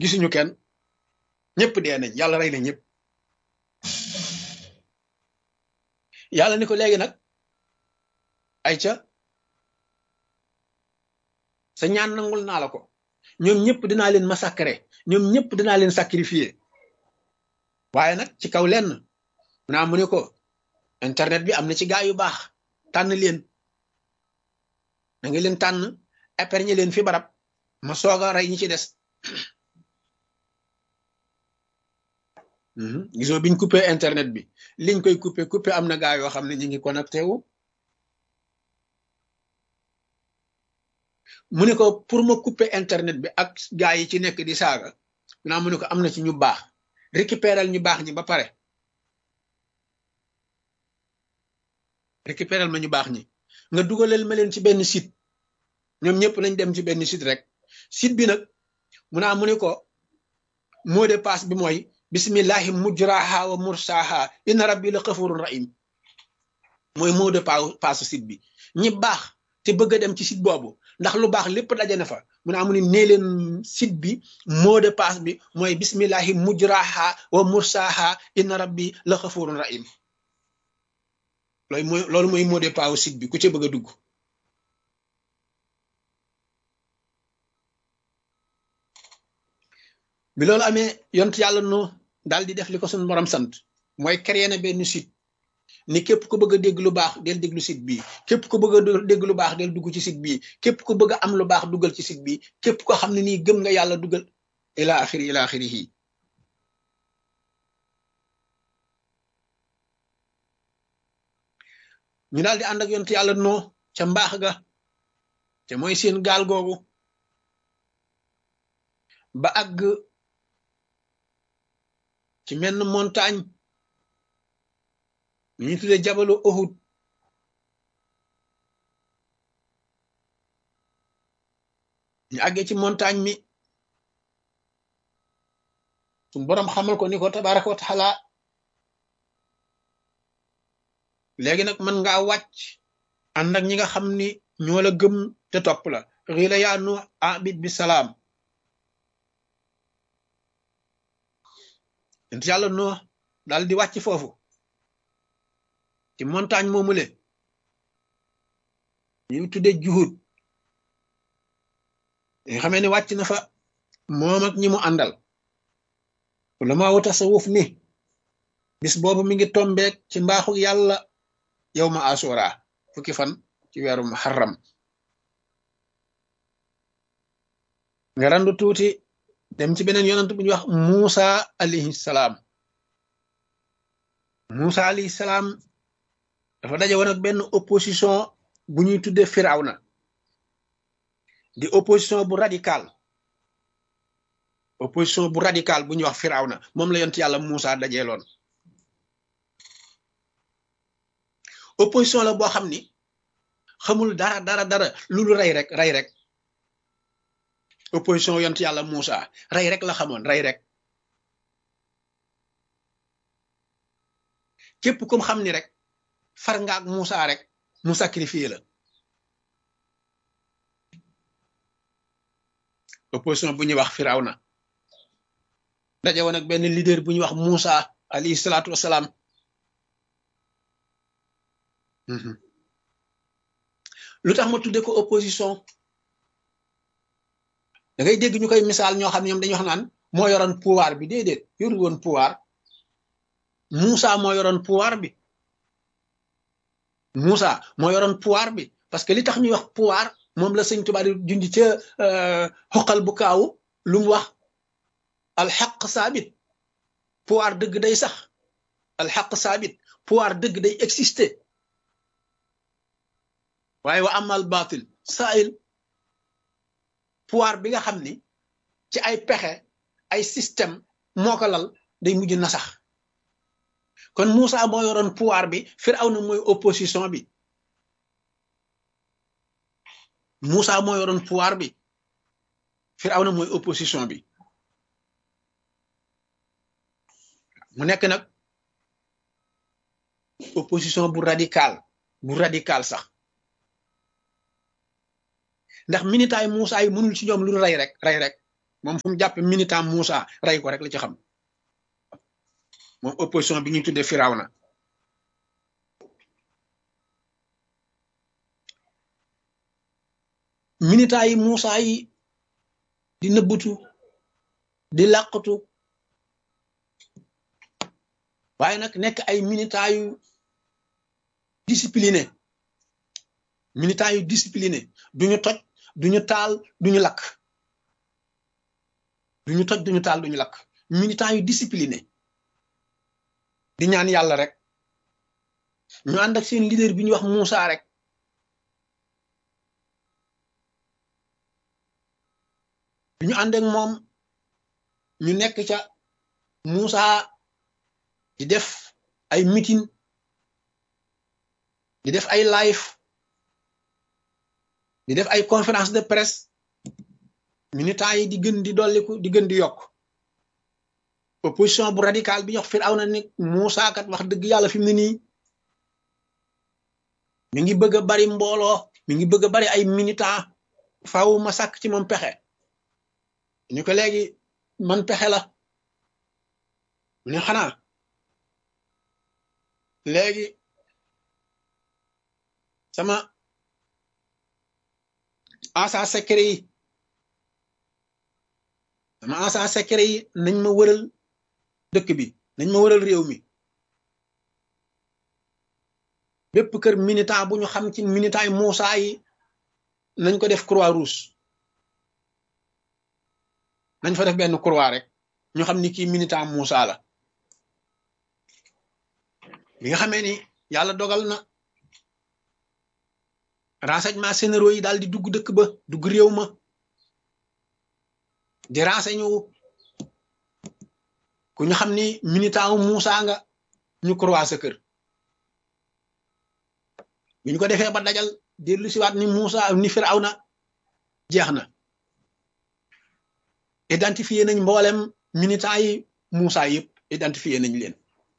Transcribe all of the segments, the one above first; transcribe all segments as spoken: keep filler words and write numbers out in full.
gisuñu kenn ñëpp dee nañ yàlla rey na ñëpp yàlla ni ko léegi nag ay ca sa ñaan nangul naa la ko ñoom ñëpp dinaa leen massacrer ñoom ñëpp dinaa leen sacrifier waaye nag ci kaw lenn naa mu ne ko internet bi am na ci gaa yu baax tànn leen da nga leen tànn épargner leen fi barab ma soog a rey ñi ci des gisoo biñ coupé internet bi liñ koy coupé coupé am na gaa yoo xam ne ñu ngi connecté wu mu ne ko pour ma couper internet bi ak gaa yi ci nekk di saaga naa mu ne ko am na ci ñu baax récupéral ñu baax ñi ba pare récupéral ma ñu baax ñi nga dugalal ma leen ci benn site ñoom ñëpp nañ dem ci benn site rek site bi nag mu naa mu ne ko mot de passe bi mooy bismillahi mujraha wa mursaha inna rabbi la xafurun rahim mooy mot de passe site bi ñi baax te bëgg a dem ci site boobu ndax lu baax lépp daje na fa mu ne amu ni nee leen site bi mot de passe bi mooy bismillahi mujraha wa mursaha inna rabbi la xafurun rahim loolu mooy loolu mooy mot de passe site bi ku ci bëgg a dugg bi loolu amee yont yàlla no daal di def li ko suñu borom sant mooy créer na benn site ni képp ku bëgg a dégg lu baax del déglu site bii képp ku bëgg a dégg lu baax del dugg ci site bii képp ku bëgg a am lu baax duggal ci site bii képp ko xam ne nii gëm nga yàlla duggal ila axiri ila axirihi ñu daal di ànd ak yont yàlla noo ca mbaax ga te mooy seen gaal googu ba àgg ci menn montagne ñu tuddee jabalu Uhud ñu àggee ci montagne mi suñu boroom xamal ko ni ko tabaraka wa taala léegi nag mën ngaa wàcc ànd ak ñi nga xam ni ñoo la gëm te topp la xiila yaa nu abid bi salaam ent yàlla noo daal di wàcc foofu ci montagne moomule ñu tuddee juhud nga xamee ne wàcc na fa moom ak ñi mu àndal la ma wuta sa wuuf ni bis boobu mi ngi tombeek ci mbaaxu yàlla yow ma asura fukki fan ci weeru muharram nga randu tuuti dem ci beneen yonent bu ñuy wax Musa alayhi salaam Musa alayhi salaam dafa daje woon ak benn opposition bu ñuy tuddee Firawna di opposition bu radical opposition bu radical bu ñuy wax Firawna moom la yonent yàlla Musa dajeeloon opposition la boo xam ni xamul dara dara dara lu lu rey rek rey rek opposition yonent yàlla Musa rey rek la xamoon rey rek képp kum xam ni rek far nga ak Musa rek mu sacrifié la opposition bu ñuy wax Firawna daje woon ak benn leader bu ñuy wax Musa alayhi salaatu wasalaam lu tax ma tudde ko opposition da ngay dégg ñu koy misaal ñoo xam ne ñoom dañuy wax naan moo yoroon pouvoir bi déedéet yorul woon pouvoir Musa moo yoroon pouvoir bi Musa moo yoroon pouvoir bi parce que li tax ñuy wax pouvoir moom la sëñ Tuubaa di jundi ca xoqal bu kaawu lu mu wax alxaq saabit pouvoir dëgg day sax alxaq saabit pouvoir dëgg day exister waaye wa amal batil sail pouvoir bi nga xam ni ci ay pexe ay système moo ko lal day mujj na sax kon Musa moo yoroon pouvoir bi Firawna mooy opposition bi Musa moo yoroon pouvoir bi Firawna mooy opposition bi mu nekk nag opposition bu radical bu radical sax ndax minitaay Musa yi mënul ci ñoom lu rey rek rey rek moom fu mu jàppe militant Moussa rey ko rek la ci xam moom opposition bi ñuy tuddee Firawna militant yi Moussa yi di nëbbutu di làqatu waaye nag nekk ay militant yu discipliné militant yu discipliné duñu toj duñu taal duñu lakk duñu toj duñu taal duñu lakk militant yu discipliné di ñaan yàlla rek ñu ànd ak seen leader bi ñuy wax Moussa rek bi ñu ànd ak moom ñu nekk ca Moussa di def ay meeting di def ay live di def ay conférence de presse militants yi di gën di dolliku di gën di yokk opposition bu radical bi ñox Firawna ni Moussa kat wax dëgg yàlla fi mu ne nii mi ngi bëgg a bari mbooloo mi ngi bëgg a bari ay militants faaw ma sàkk ci moom pexe ñu ko léegi man pexe la mu ne xanaa léegi sama agent secret yi sama agent secret yi nañ ma wëral dëkk bi nañ ma wëral réew mi bépp kër militant bu ñu xam ci militant yi Moussa yi nañ ko def croix rouge nañ fa def benn croix rek ñu xam ni kii militant Moussa la bi nga xamee ni yàlla dogal na renseignement généraux yi daal di dugg dëkk ba dugg réew ma di renseigné wu ku ñu xam ni militant wu Moussa nga ñu croix sa kër bi ñu ko defee ba dajal dellu siwaat ni Moussa ni Firawna jeex na identifié nañ mboolem militant yi Moussa yëpp identifié nañ leen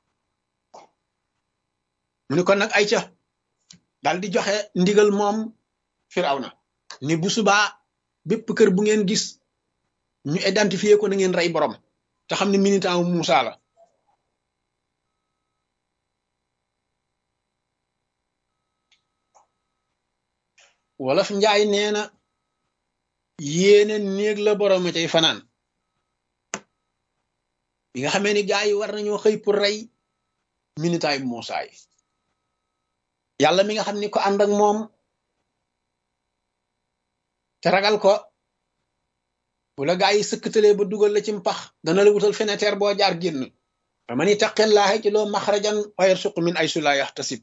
mu ne kon nag ay ca daal di joxe ndigal moom Firawna ni bu subaa bépp kër bu ngeen gis ñu identifié ko na ngeen rey borom te xam ne militant wu Moussa la wolof njaay nee na yéene néeg la borom cay fanaan bi nga xamee ni gaa yi war nañoo xëy pour rey militant yu Moussa yi yàlla mi nga xam ni ko ànd ak moom te ragal ko bu la gaa yi sëkkatalee ba dugal la ci mpax dana la wutal fenêtre boo jaar génn fa man ittaqillaaha ci loo maxrajan wa yarsuqu min aysu laa yaxtasib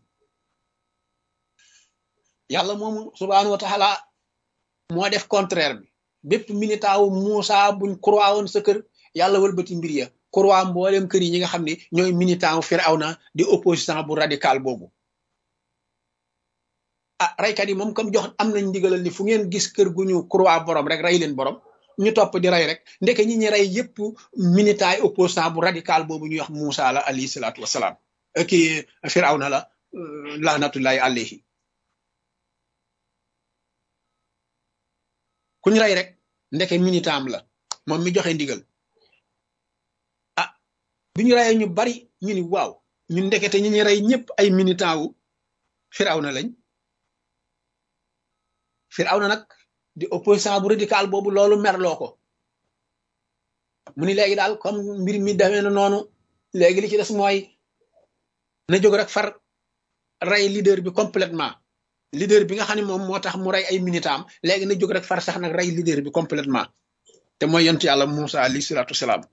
yàlla moomu subhaanahu wa taala moo def contraire bi bépp militant wu Moussa buñ croix woon sa kër yàlla wëlbati mbir ya croix mboolem kër yi ñi nga xam ne ñooy militant wu Firawna di opposition bu radical boobu ah raykat yi moom comme jox am nañ ndigalal ni fu ngeen gis kër gu ñu croix borom rek rey leen borom ñu topp di rey rek ndeke ñi ñi rey yépp militant yi opposant bu radical boobu ñuy wax Moussa la alayhi salaatu wasalaam kii Firawna la lahnatullahi alayhi kuñ rey rek ndeke militant am la moom mi joxe ndigal ah bi ñu reyee ñu bari ñu ni waaw ñun ndekete ñi ñi rey ñëpp ay militant wu Firawna lañ Firawna nag di opposant bu radical boobu loolu merloo ko mu ni léegi daal comme mbir mi demee na noonu léegi li ci des mooy na jóg rek far rey leader bi complètement leader bi nga xam ne moom moo tax mu rey ay militant am léegi na jóg rek far sax nag rey leader bi complètement te mooy yonent yàlla Moussa alayhi salaatu wasalaam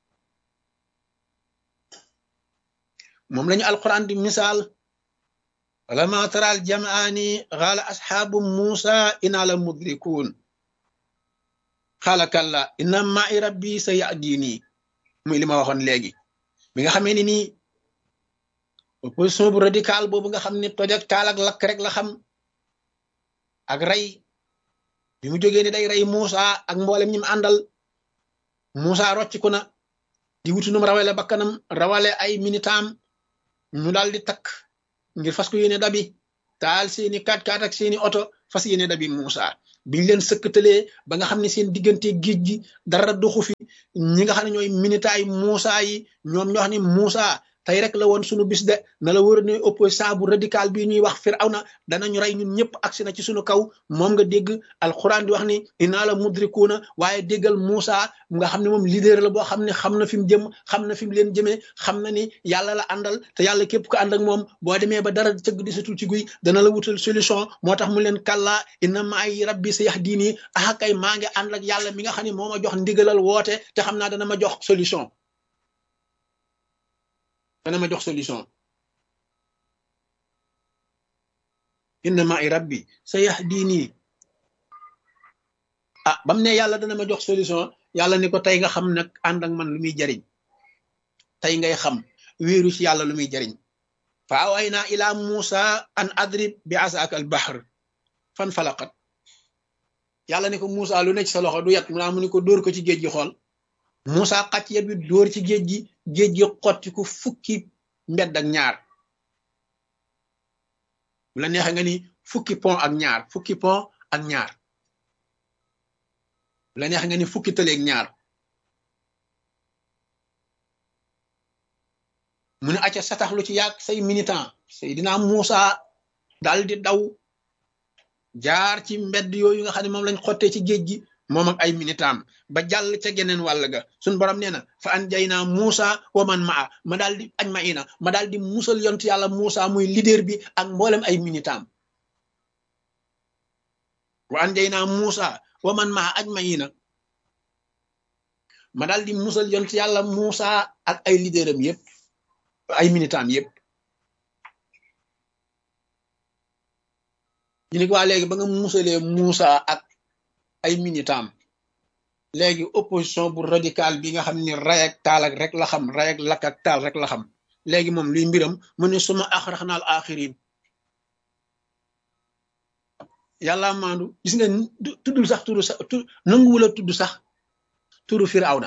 moom lañu alquran di misaal ولما ترى الجمعان قال أصحاب موسى إنا لمدركون قال كلا إن معي ربي سيهديني muy li ma waxoon léegi bi nga xamee ni nii opposition bu radical boobu nga xam ne toj ak taal ak lakk rek la xam ak rey bi mu jógee ni day rey Moussa ak mboolem ñi mu àndal Moussa rocciku na di wutu num rawale bakkanam rawale ay militam ñu daal di takk ngir fas ko yéene dabi taal seeni kat kat ak seeni oto fas yéene dabi Moussa biñ leen sëkkatalee ba nga xam ne seen diggante géej gi dara doxu fi ñi nga xam ne ñooy minitaay Muusa yi ñoom ñoo xam ne Muusa tey rek la woon sunu bis de na la wër ne opposant bu radical bi ñuy wax Firawna danañu rey ñun ñëpp agsi na ci sunu kaw moom nga dégg alxuraan di wax ni inaa la mudrikuuna waaye déggal Muusa nga xam ne moom leader la boo xam ne xam na fi mu jëm xam na fi mu leen jëmee xam na ni yàlla la àndal te yàlla képp ko ànd ak moom boo demee ba dara cëgg di satul ci guy dana la wutal solution moo tax mu leen kàllaa inna maay rabbi sayahdiini ah kay maa ngi ànd ak yàlla mi nga xam ne moo ma jox ndigalal woote te xam naa dana ma jox solution dana ma jox solution inna maay rabbi sayahdiini ah bam ne yàlla dana ma jox solution yàlla ni ko tey nga xam nag ànd ak man lu muy jariñ tey ngay xam wéeru ci yàlla lu muy jariñ fa awayna ila Musa an adrib bi asaaka al bahr fan falaqat yàlla ni ko Musa lu nekk sa loxo du yat mu naa mu ni ko dóor ko ci géej gi xool Musa xacc yet bi dóor ci géej gi géej gi xotti ko fukki mbedd ak ñaar bu la neexee nga ni fukki pont ak ñaar fukki pont ak ñaar bu la neexee nga ni fukki tëleeg ñaar mu ne acca satax lu ci yàgg say militant Seydina Musa daal di daw jaar ci mbedd yooyu nga xam ne moom lañ xottee ci géej gi moom ak ay militant ba jàll ca geneen wàll ga suñ borom nee na fa an jay naa Musa wa man maa ma daal di aj ma ina ma daal di musal yontu yàlla Musa muy leader bi ak mboolem ay militant wa an jay naa Musa wa man maa aj ma ina ma daal di musal yontu yàlla Musa ak ay leaderam yépp ay militant yépp ñu ne ko waa léegi ba nga musalee Musa ak ay militant léegi opposition bu radical bi nga xam ne ray ak taal ak rek la xam ray ak lakk ak taal rek la xam léegi moom luy mbiram mu ne suma axraxnaal axirin yàlla maandu gis nga tuddul sax turu sax tu nanguwula tudd sax turu Firawna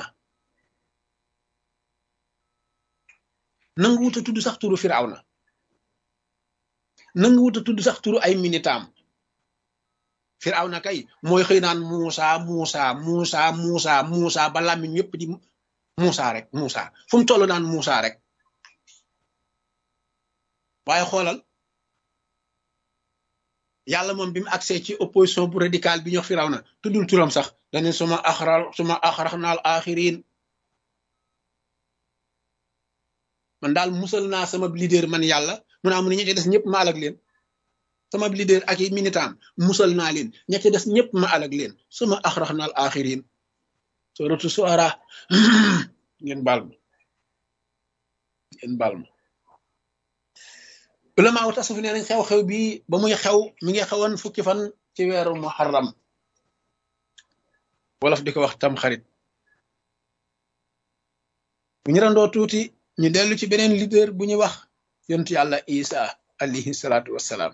nanguwuta tudd sax turu Firawna nanguwuta tudd sax turu ay militant Firawna kay mooy xëy naan Musa Musa Musa Musa Musa ba làmmiñ yépp di Musa rek Musa fu mu toll naan Musa rek waaye xoolal yàlla moom bi mu accès ci opposition bu radical bi ñox Firawna tuddul turam sax dane suma axra suma axraxnaal axirin man daal musal naa sama leader man yàlla mun naa mun ñi ci des ñëpp ma alag leen sama leader ak yi militant musal naa leen ña ci des ñëpp ma alag leen suma axraxnaal axirin suratu Suara ngeen baal ma ngeen baal ma ulama wu tasawuf nee nañ xew-xew bi ba muy xew mi ngi xewoon fukki fan ci weeru muharram wolof di ko wax tam xarit bu ñu randoo tuuti ñu dellu ci beneen leader bu ñuy wax yontu yàlla Isa alayhi salaatu wassalaam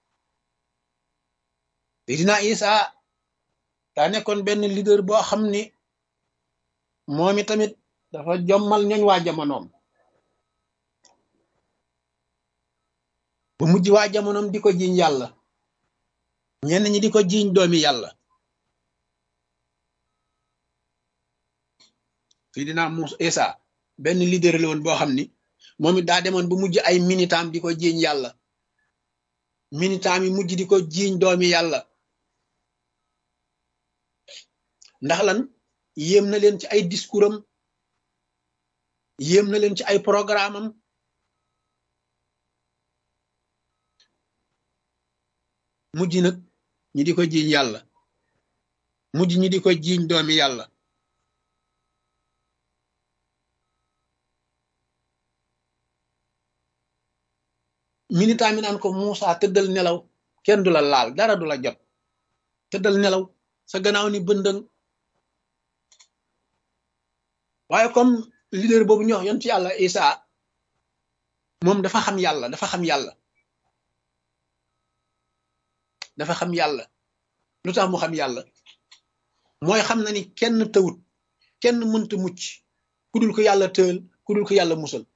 Seydina Isa daa nekkoon benn leader boo xam ni moom i tamit dafa jommal ñooñ waa jamonoom bu mujj waa jamonoom di ko jiiñ yàlla ñenn ñi di ko jiiñ doomi yàlla Seydina Musa Isa benn leader la woon boo xam ni moom it daa demoon bu mujj ay militant di ko jiiñ yàlla militant mi mujj di ko jiiñ doomi yàlla ndax lan yéem na leen ci ay discours am yéem na leen ci ay programme am mujj nag ñi di ko jiiñ yàlla mujj ñi di ko jiiñ doomi yàlla militant mi naan ko Musa tëddal nelaw kenn du la laal dara du la jot tëddal nelaw sa gannaaw ni bëndëng waaye comme leader boobu ñu wax yonent yàlla Isa moom dafa xam yàlla dafa xam yàlla dafa xam yàlla lu tax mu xam yàlla mooy xam na ni kenn tawut kenn mënta mucc ku dul ko yàlla tëël ku dul ko yàlla musal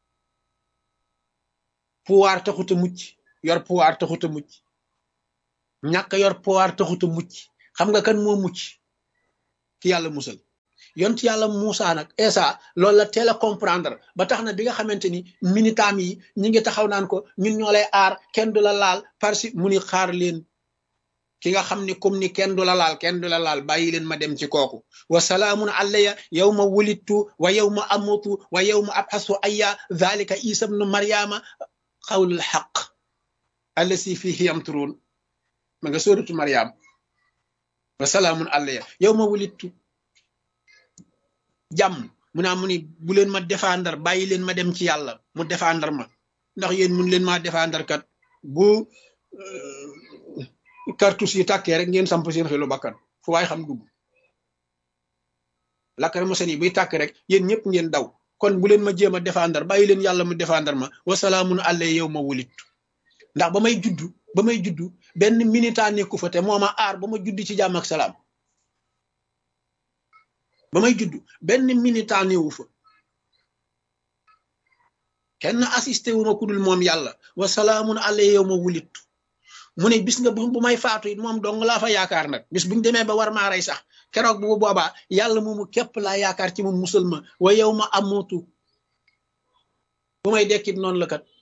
pouvoir taxut a mucc yor pouvoir taxut a mucc ñàkk yor pouvoir taxuta mucc xam nga kan moo mucc ki yàlla musal yont yàlla Muusa nag Esa loolu la teel a comprendre ba tax na bi nga xamante ni minitaam yi ñi ngi taxaw naan ko ñun ñoo lay aar kenn du la laal parce que mu ni xaar leen ki nga xam ni comme ni kenn du la laal kenn du la laal bàyyi leen ma dem ci kooku wa salaamun alayya yawma wulidtu wa yawma amutu wa yawma abxasu ayya dhalika isa bnu maryama xawlul xaq allasi fihi yamturun ma nga sóoratu maryam wa salaamun alayya yawma wulidtu jàmm mu naa mu ni bu leen ma défendre bàyyi leen ma dem ci yàlla mu défendre ma ndax yéen mun leen maa défendre kat bu cartouche yi tàkkee rek ngeen samp seen xelu bakkan fu waay xam dugg lakkar mosen yi buy tàkk rek yéen ñëpp ngeen daw kon bu leen ma jéem a défendre bàyyi leen yàlla mu défendre ma wasalaamun alayya yow ma wulittu ndax ba may juddu ba may juddu benn militant nekku fa te moo ma aar ba ma juddi ci jàmm ak salaam ba may juddu benn militant newu fa kenn assisté wu ma ku dul moom yàlla wasalaamun alayya yow ma wulittu mu ne bis nga bu may faatu it moom dong laa fa yaakaar nag bis buñu demee ba war maa rey sax keroog bu boobaa yàlla moomu képp laa yaakaar ci moom musal ma wa yow ma amutu bu may dekkit noonu la kat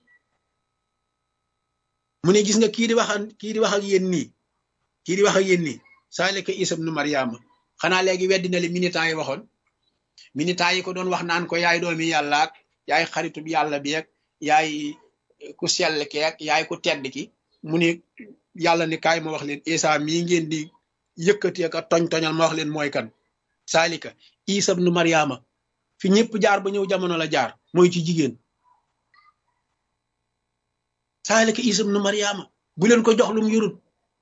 mu ne gis nga kii di wax kii di wax ak yéen nii kii di wax ak yéen nii saalika Isa ibnu Maryama xanaa léegi weddi na li militant yi waxoon militant yi ko doon wax naan ko yaay doomi yàlla ak yaay xaritub yàlla bi ak yaay ku sell ki ak yaay ku tedd ki mu ne yàlla ni kaay ma wax leen Isa mii ngeen di yëkkati ak toñ toñal ma wax leen mooy kan saalika Isa ibnu Maryama fi ñëpp jaar ba ñëw jamono la jaar mooy ci jigéen saalika Isa ibnu Maryama bu leen ko jox lu mu yurut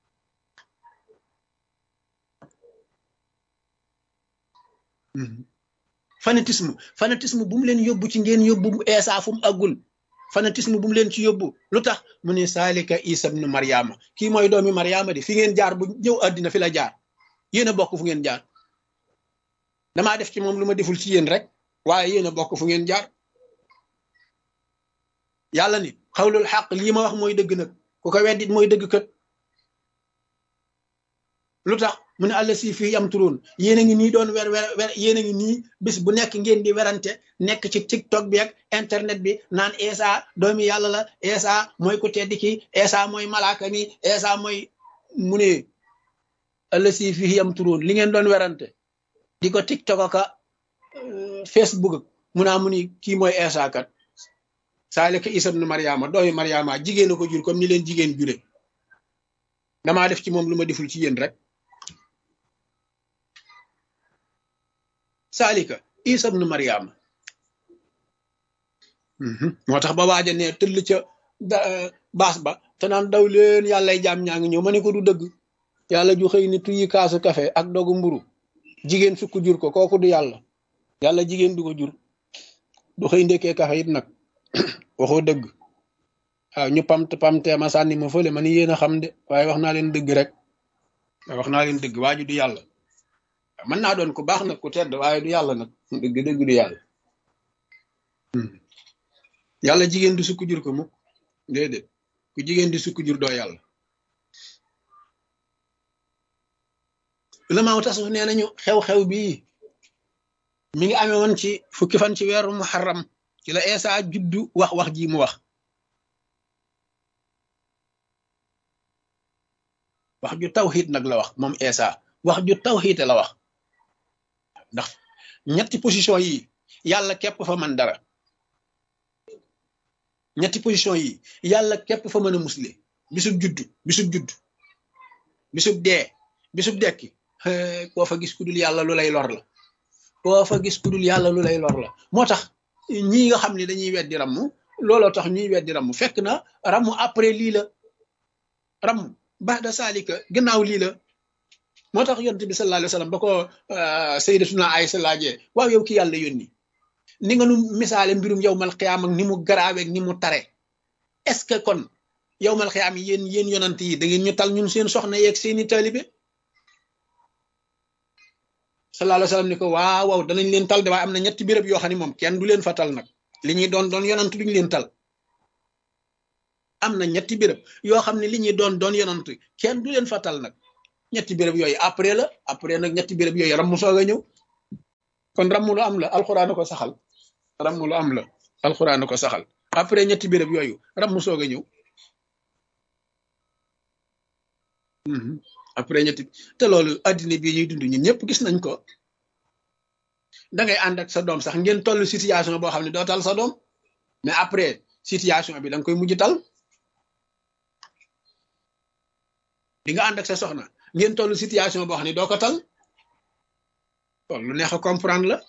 fanatisme fanatisme bu mu leen yóbbu ci ngeen yóbbu Isa fu mu àggul fanatisme bu mu leen ci yóbbu lu tax mu ne saalika Isa ibnu Maryama kii mooy doomi Maryama di fi ngeen jaar bu ñëw àddina fi la jaar yéen a bokk fu ngeen jaar damaa def ci moom lu ma deful ci yéen rek waaye yéen a bokk fu ngeen jaar yàlla ni xawlul xaq lii ma wax mooy dëgg nag ku ko weddit mooy dëgg kat lu tax mu ne àlla si fii am turoon yéen a ngi nii doon wer wer wer yéen a ngi nii bis bu nekk ngeen di werante nekk ci tiktok bi ak internet bi naan Isa doomi yàlla la Isa mooy ku tedd ki Isa mooy malaaka mi Isa mooy mu ne àlla si fii am turoon li ngeen doon werante di ko tiktok aka facebook mu naa mu ni kii mooy Isa kat saalika Isa ibnu Maryama doomi Maryama jigéen a ko jur comme ni leen jigéen jure damaa def ci moom lu ma deful ci yéen rek saalika Isa ibnu Maryama moo tax ba waaja ne tëll ca baas ba te naan daw leen yàllay jaam ñaa ngi ñëw ma ne ko du dëgg yàlla ju xëy ni tuyi kaasu café ak dogu mburu jigéen sukk jur ko kooku du yàlla yàlla jigéen du ko jur du xëy ndekkee café it nag waxoo dëgg waaw ñu pamt pamtee ma sànni ma fële ma ni yéen a xam de waaye wax naa leen dëgg rek wax naa leen dëgg waaju du yàlla mën naa doon ku baax nag ku tedd waaye du yàlla nag dëgg dëgg du yàlla yàlla jigéen du sukk jur ko mukk déedéet ku jigéen di sukk jur doo yàlla ulamaaw tasawuf nee nañu xew-xew bii mi ngi amee woon ci fukki fan ci weeru muharram ci la Isa juddu wax wax ji mu wax wax ju tawxiid nag la wax moom Isa wax ju tawxiid la wax ndax ñetti position yi yàlla képp fa mën dara ñetti position yi yàlla képp fa mën a musle bisub juddu bisub juddu bisub dee bisub dekki koo fa gis ku dul yàlla lu lay lor la koo fa gis ku dul yàlla lu lay lor la moo tax ñii nga xam ne dañuy weddi ramm looloo tax ñuy weddi ramm fekk na ramm après lii la ramm ba'da saalika gannaaw lii la moo tax yonent bi sallallahu alayhi wa sallam ba ko sayyidatuna Aysa laajee waaw yow ki yàlla yónni ni nga nu misaale mbirum yawmal qiyaam ak ni mu garaaweeg ni mu tare est-ce que kon yawmal qiyaam yi yéen yéen yonant yi da ngeen ñu tal ñun seen soxna yeeg seeni taalibe sallallahu alayhi wa sallam ni ko waaw waaw danañ leen tal de waaye am na ñetti béréb yoo xam ne moom kenn du leen fa tal nag li ñuy doon doon yonant duñu leen tal am na ñetti béréb yoo xam ne li ñuy doon doon yonant kenn du leen fattal nag ñetti béréb yooyu après la après nag ñetti béréb yooyu ram mu soog a ñëw kon ram mu lu am la alxuraan ko saxal ram mu lu am la alxuraan ko saxal après ñetti béréb yooyu ram mu soog a ñëw après ñetti te loolu addina bii ñuy dund ñun ñëpp gis nañ ko da ngay ànd ak sa doom sax ngeen toll situation boo xam ne doo tal sa doom mais après situation bi da nga koy mujj tal di nga ànd ak sa soxna ngeen toll situation boo xam ne doo ko tal loolu lu neex a comprendre la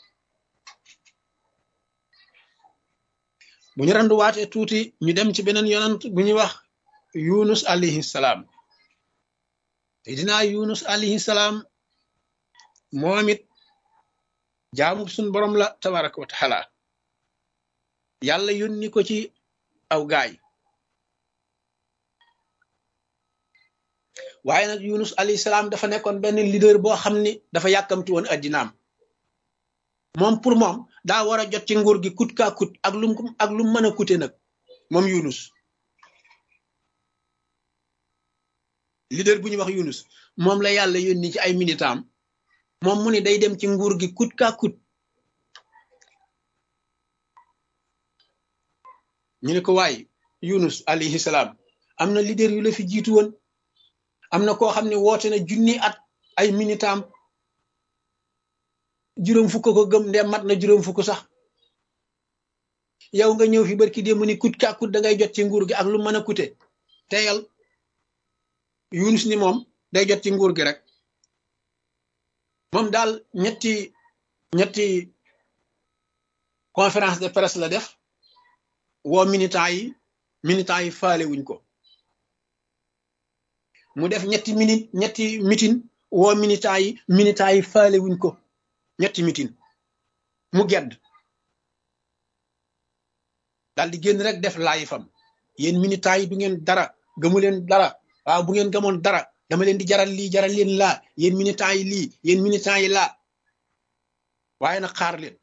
bu ñu randuwaatee tuuti ñu dem ci beneen yonant bu ñuy wax yunus alayhi salaam te dinaa yunus alayhi salaam moom it jaamu suñ borom la tabaraka wa taala yàlla yónni ko ci aw gaay waaye nag yunus alayhi salaam dafa nekkoon benn leader boo xam ni dafa yàkkamti woon addinaam moom pour moom daa war a jot ci nguur gi kut kaa kut ak lum ak lum mën a kute nag moom yunus leader bu ñuy wax yunus moom la yàlla yónni ci ay militam moom mu ni day dem ci nguur gi kut kaa kut ñu ne ko waaye yunus alayhi salaam am na leader yu la fi jiitu woon am na koo xam ne woote na junni at ay militam juróom fukk ko gëm ndem mat na juróom fukk sax yow nga ñëw fi barki démb ni kut kaa kut da ngay jot ci nguur gi ak lu mën a kute teyal yunus ni moom day jot ci nguur gi rek moom daal ñetti ñetti conférence de presse la def woo militants yi militants yi faale wuñ ko mu def ñetti minute ñetti meeting woo militants yi militants yi faale wuñ ko ñetti meeting mu gedd daal di génn rek def laay fam yéen militants yi du ngeen dara gëmu leen dara waaw bu ngeen gëmoon dara dama leen di jaral lii jaral leen laa yéen militants yi lii yéen militants yi laa waaye nag xaar leen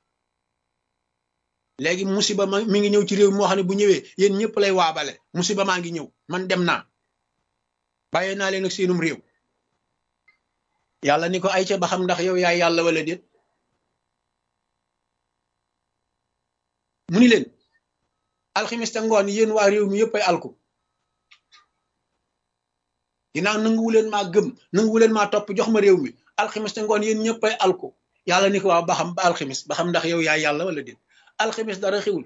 léegi musiba ma mi ngi ñëw ci réew moo xam ne bu ñëwee yéen ñëpp lay waabale musiba maa ngi ñëw man dem naa bàyyee naa leen ak seenum réew yàlla ni ko ay ca ba xam ndax yow yaay yàlla wala déet mu ni leen alxames te ngoon yéen waa réew mi yëpp ay alku ginnaaw nanguwu leen maa gëm nanguwu leen maa topp jox ma réew mi alxames te ngoon yéen ñëpp ay alku yàlla ni ko waaw ba xam ba alxames ba xam ndax yow yaay yàlla wala déet alxames dara xewul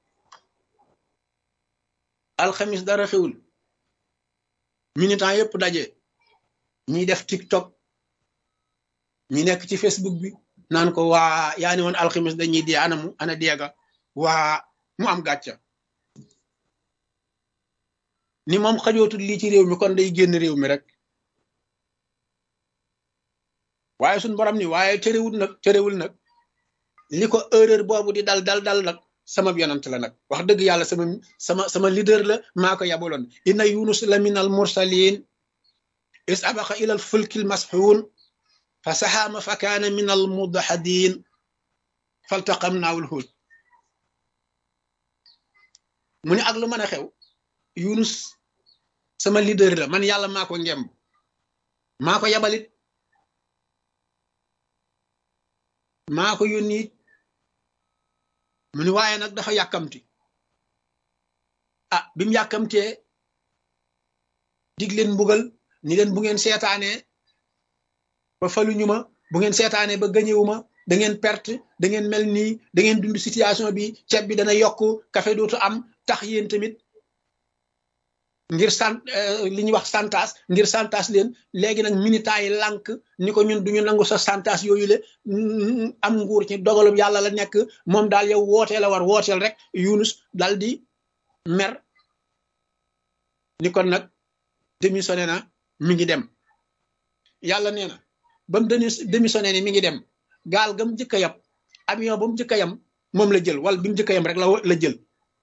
alxames dara xewul militant yëpp daje ñiy def tiktok ñi nekk ci facebook bi naan ko waa yaa ni woon alxames dañuy dee anamu ana deega waa mu am gàcca ni moom xajootul lii ci réew mi kon day génn réew mi rek waaye suñ borom ni waaye terewul nag terewul nag li ko erreur boobu di dal dal dal nag sama yonant la nag wax dëgg yàlla sama sama sama leader la maa ko yabaloon inna yunus la min al mursalin is abaqa ila al fulki al masxuun fa saxaama fa kaana min al mudahadin faltaqamnaahu al huut mu ne ak lu mën a xew yunus sama leader la man yàlla maa ko ngemb maa ko yabalit maa ko yónni mu ni waaye nag dafa yàkkamti ah bi mu yàkkamtee dig leen mbugal ni leen bu ngeen seetaanee ba faluñu ma bu ngeen seetaanee ba gañewu ma da ngeen perte da ngeen mel nii da ngeen dund situation bi ceeb bi dana yokk café dootu am tax yéen tamit ngir sant li ñuy wax santas ngir santas leen léegi nag militants yi lànk ni ko ñun duñu nangu sa santas yooyu le am nguur ci dogalub yàlla la nekk moom daal yow wootee la war wooteel rek Yunus dal di mer ni kon nag démissionné na mi ngi dem yàlla nee na ba mu démissionné ni mi ngi dem gaal ga mu njëkk a yab avion ba mu njëkk a yam moom la jël wala bi mu njëkk a yam rek la la jël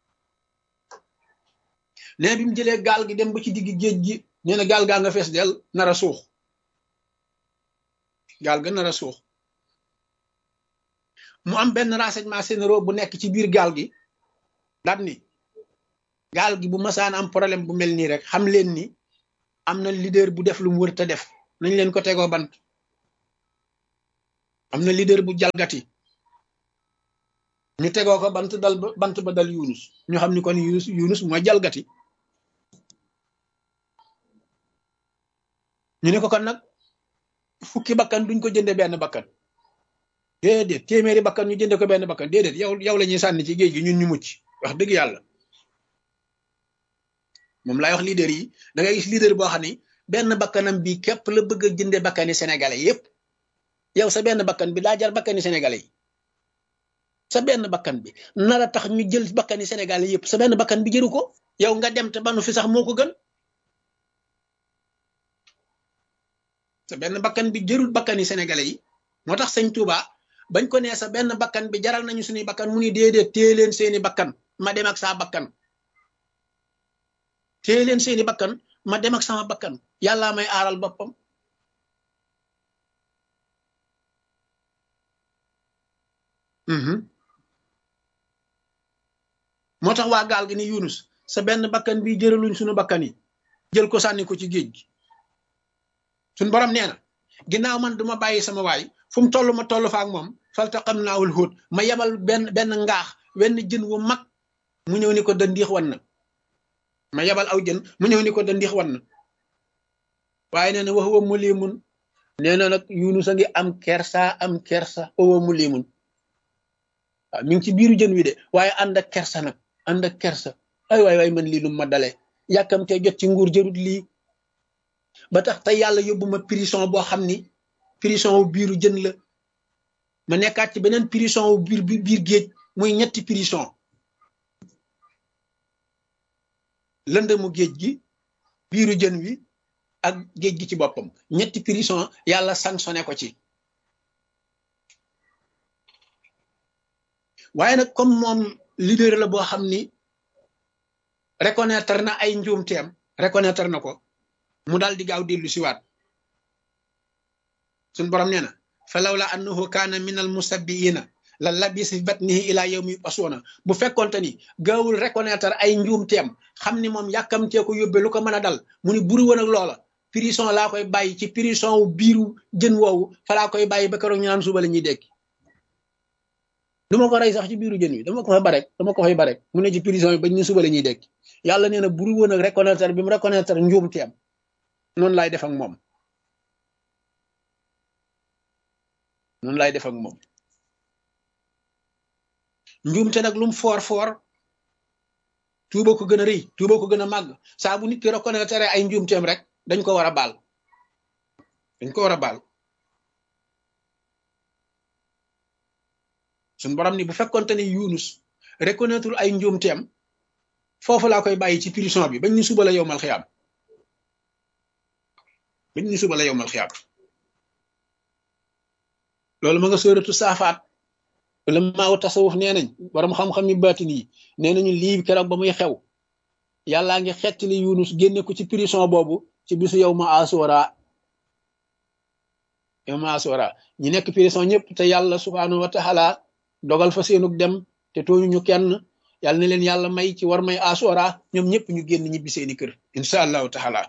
nee bi mu jëlee gaal gi dem ba ci digg géej gi nee na gaal gaa nga fees del nar a suux gaal ga nar a suux mu am benn renseignement généraux bu nekk ci biir gaal gi daat ni gaal gi bu masaan am problème bu mel nii rek xam leen ni am na leader bu def lu mu wër te def nañ leen ko tegoo bant am na leader bu jalgati ñu tegoo ko bant dal ba bant ba dal Yunus ñu xam ni kon Yunus Yunus mooy jalgati ñu ne ko kon nag fukki bakkan duñ ko jënde benn bakkan déedéet téeméeri bakkan ñu jënde ko benn bakkan déedéet yow yow la ñuy sànni ci géej gi ñun ñu mucc wax dëgg yàlla moom laay wax leader yi da ngay gis leader boo xam ni benn bakkanam bi képp la bëgg a jënde bakkani sénégalais yépp yow sa benn bakkan bi daa jar bakkani sénégalais yi sa benn bakkan bi nara tax ñu jël bakkani sénégalais yépp sa benn bakkan bi jëru ko yow nga dem te banu fi sax moo ko gën sa benn bakkan bi jërul bakkani sénégalais yi moo tax sëñ Touba bañ ko nee sa benn bakkan bi jaral nañu suñuy bakkan mu ni déedéet téye leen seeni bakkan ma dem ak saa bakkan téye leen seeni bakkan ma dem ak sama bakkan yàllaa may aaral boppam moo tax waa gaal gi ni Yunus sa benn bakkan bi jëraluñ suñu bakkan yi jël ko sànni ko ci géej gi suñ borom nee na ginnaaw man duma bàyyi sama waay fu mu toll ma toll fa ak moom faltaqam naawul xóot ma yebal benn benn ngaax wenn jën wu mag mu ñëw ni ko dandiix wan na ma yebal aw jën mu ñëw ni ko dandiix wan na waaye nee na wax wa mu liimun nee na nag Yunus a ngi am kersa am kersa wa mu liimun waaw mi ngi ci biiru jën wi de waaye ànd ak kersa nag ànd ak kersa ay waay waay man lii lu ma dalee yàkkamtee jot ci nguur jërut lii ba tax tey yàlla yóbbu ma prison boo xam ni prison wu biiru jën la ma nekkaat ci beneen prison wu biir biir géej muy ñetti prison lëndëmu géej gi biiru jën wi ak géej gi ci boppam ñetti prison yàlla sanctionné ko ci waaye nag comme moom leader la boo xam ni reconnaître na ay njuumteem reconnaître na ko mu daal di gaaw dellu siwaat suñ borom nee na fa lawla annahu kaana min al musabbiina la labisa fi batnihi ila yawmi yub'asuuna bu fekkonte ni gaawul reconnaître ay njuumteem xam ni moom yàkkamtee ko yóbbe lu ko mën a dal mu ni buri woon ak loola prison laa koy bàyyi ci prison wu biiru jën woowu fa laa koy bàyyi ba keroog ñu naan suba la ñuy dekki du ma ko rey sax ci biiru jën wi dama ko fay barek dama ko fay barek mu ne ci prison yi bañ ñu suba la ñuy dekki yàlla nee na buri woon ak reconnaître bi mu reconnaître njuumteem noonu laay def ak moom noonu laay def ak moom njuumte nag lu mu foor foor tuuba ko gën a rëy tuuba ko gën a màgg saa bu nit ki reconnaître ay njuumteem rek dañ ko war a baal dañ ko war a baal suñ borom ni bu fekkonte ni Yunus reconnaître ay njuumteem foofu laa koy bàyyi ci prison bi bañ ñu suba la yowmal xiyaam bañ ñu suba la yowmal xiyaam loolu ma nga sóoratu saafaat wala maaw tasawuf nee nañ borom xam-xam yi baatin yi nee nañu lii keroog ba muy xew yàllaa ngi xettali Yunus génne ko ci prison boobu ci bisu yow ma asura yow ma asura ñi nekk prison ñëpp te yàlla subhaanahu wa taala dogal fa seenug dem te tooñu ñu kenn yàlla na leen yàlla may ci war may asura ñoom ñëpp ñu génn ñibbi seeni kër insha allahu taala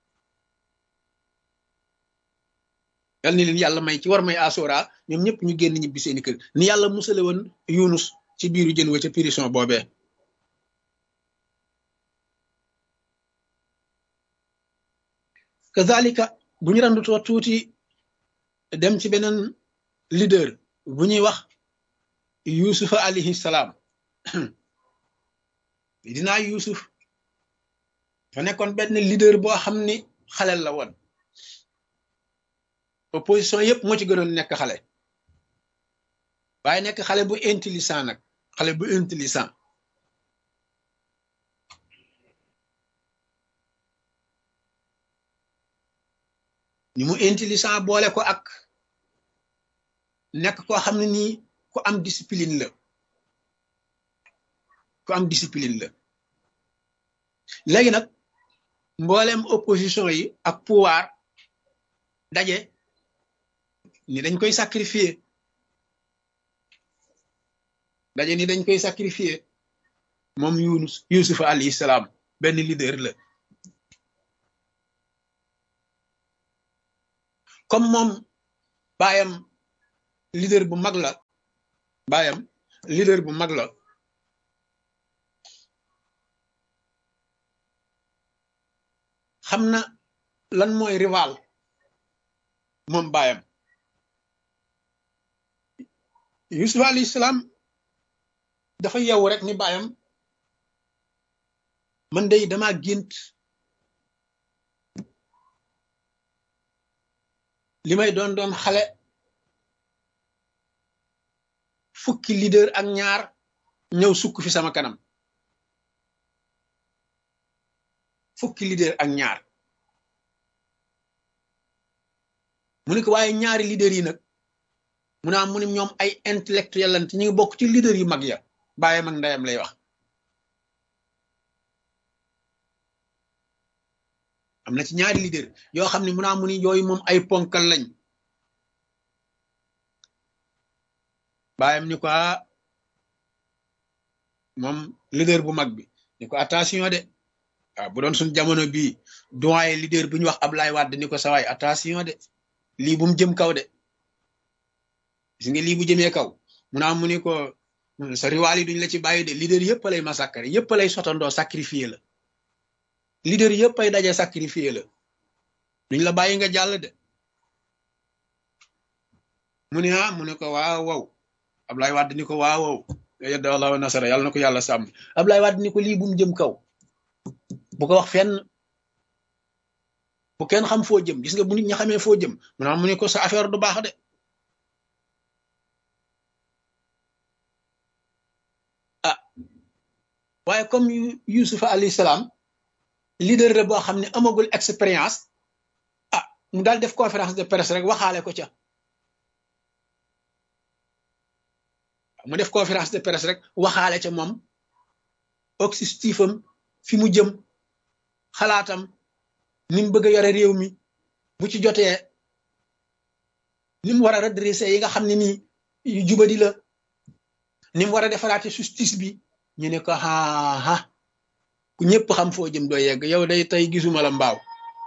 yàlla na leen yàlla may ci war may asura ñoom ñëpp ñu génn ñibbi seeni kër ni yàlla musale woon Yunus ci biiru jën wa ca prison boobee kazalika bu ñu randutoo tuuti dem ci beneen leader bu ñuy wax yusufa alayhi salaam dinaa yusuf fa nekkoon benn leader boo xam ni xalel la woon opposition yëpp moo ci gënoon nekk xale waaye nekk xale bu intelligent nag xale bu intelligent ni mu intelligent boole ko ak nekk koo xam ne nii ku am discipline la ku am discipline la léegi nag mboolem opposition yi ak pouvoir daje ni dañ koy sacrifier daje ni dañ koy sacrifier moom yunus yusuf alayhi salaam benn leader la comme moom baayam leader bu mag la baayam leader bu mag la xam na lan mooy rival moom baayam yusuf alayhi salaam dafa yeewu rek ni baayam man day dama gént li may doon doon xale fukki leader ak ñaar ñëw sukk fi sama kanam fukki leader ak ñaar mu ne ko waaye ñaari leader yi nag mu naa mu ne ñoom ay intellectuel lan te ñu ngi bokk ci leader yu mag ya baayam ak ndeyam lay wax am na ci ñaari leader yoo xam ne mu naa mu ni yooyu moom ay ponkal lañ baayam ni ko moom leader bu mag bi ni ko attention de waaw bu doon suñ jamono bii doyen leader bu ñu wax Ablaye Wade ni ko sawaay attention de lii bu mu jëm kaw de gis nga lii bu jëmee kaw mu naa mu ni ko sa riwaal yi duñ la ci bàyyi de leader yëpp lay massacrer yëpp lay sotandoo sacrifier la leader yëpp ay daje sacrifier la duñ la bàyyi nga jàll de mu ne ah mu ne ko waaw wow Ablaye Wade ni ko waaw wow yadda Allahu nasara yàlla na ko yàlla sàmm Ablaye Wade ni ko lii bu mu jëm kaw bu ko wax fenn bu kenn xam foo jëm gis nga bu nit ñi xamee foo jëm mu ne mu ne ko sa affaire du baax de ah waaye comme Yusufa alayhi salaam leader la boo xam ne amagul expérience ah mu daal def conférence de presse rek waxaale ko ca mu def conférence de presse rek waxaale ca moom objectifam fi mu jëm xalaatam ni mu bëgg a yore réew mi bu ci jotee ni mu war a redresser yi nga xam ne nii yu jubadi la ni mu war a defaraate justice bi ñu ne ko aa ku ñëpp xam foo jëm doo yegg yow day tey gisuma la mbaaw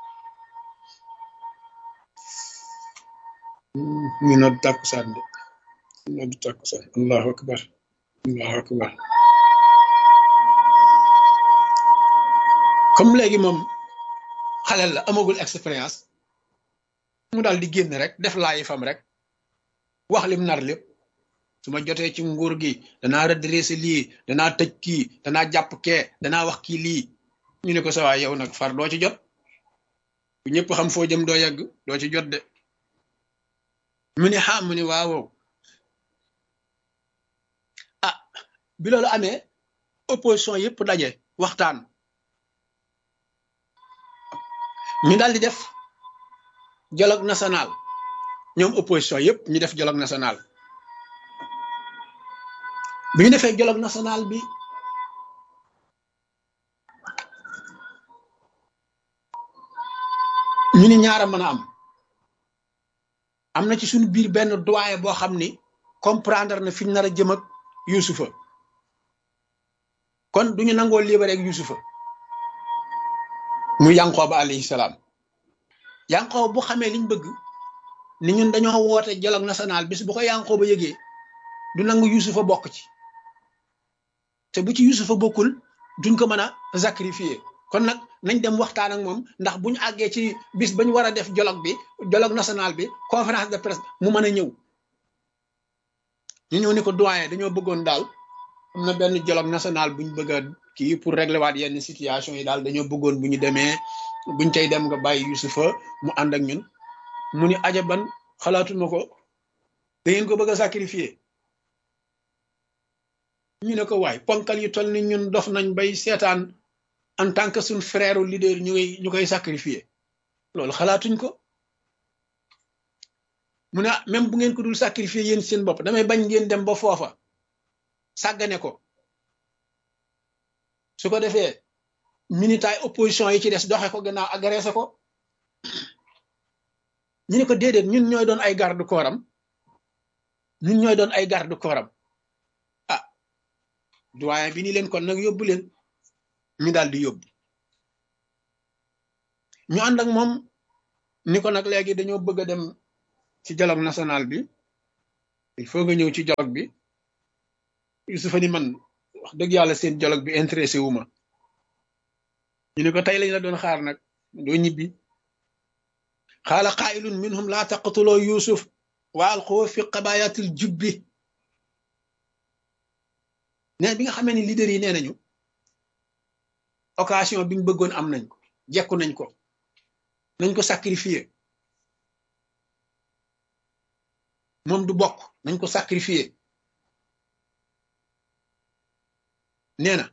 ñu nodd tàkkusaan de nodd tàkkusaan allahu akbar allahu akbar comme léegi moom xalel la amagul expérience mu daal di génn rek def laayi fam rek wax lim nar lépp su ma jotee ci nguur gi danaa redresser lii danaa tëj kii danaa jàpp kee danaa wax kii lii ñu ne ko sa waay yow nag far doo ci jot bu ñëpp xam foo jëm doo yegg doo ci jot de mu ne xam mu ne waaw ah bi loolu amee opposition yëpp daje waxtaan ñu daal di def dialogue national ñoom opposition yëpp ñu def dialogue national bi ñu defee dialogue national bi ñu ni ñaara mën a am am na ci suñu biir benn doyen boo xam ni comprendre na fi ñu nar a jëm ak Yusufa kon duñu nangoo libéré ak Yusufa mu Yankooba alayhi salaam Yankooba bu xamee liñ bëgg ni ñun dañoo woote dialogue national bis bu ko Yankooba yëgee du nangu Yusufa bokk ci te bu ci Yusufa bokkul duñ ko mën a sacrifier kon nag nañ dem waxtaan ak moom ndax bu ñu àggee ci bis ba ñu war a def dialogue bi dialogue national bi conférence de presse mu mën a ñëw ñu ñëw ni ko doyen dañoo bëggoon daal am na benn dialogue national buñ bëgg a kii pour régler waat yenn situation yi daal dañoo bëggoon bu ñu demee buñ tey dem nga bàyyi Yusufa mu ànd ak ñun mu ni ajaban xalaatuma ko da ngeen ko bëgg a sacrifier ñu ne ko waay ponkal yu toll ni ñun dof nañ bay seetaan en tant que suñ frère leader ñu koy ñu koy sacrifier loolu xalaatuñ ko mu ne même bu ngeen ko dul sacrifier yéen seen bopp damay bañ ngeen dem ba foofa sàggane ko su ko defee militaire opposition yi ci des doxe ko gannaaw agressé ko ñu ne ko déedéet ñun ñooy doon ay garde corps am ñun ñooy doon ay garde corps am ah doyen bi ni leen kon nag yóbbu leen ñu daal di yóbbu ñu ànd ak moom ni ko nag léegi dañoo bëgg a dem ci dialogue national bi il faut nga ñëw ci dialogue bi Yusufa ni man wax dëgg yàlla seen dialogue bi intéressé wu ma ñu ne ko tey lañ la doon xaar nag doo ñibbi xaala qaa'ilun minhum laa taqtuloo yusuf wa alquhu fi qabayatil jubbi ne bi nga xamee ni leader yi nee nañu occasion bi ñu bëggoon am nañ ko jekku nañ ko nañ ko sacrifier moom du bokk nañ ko sacrifier nee na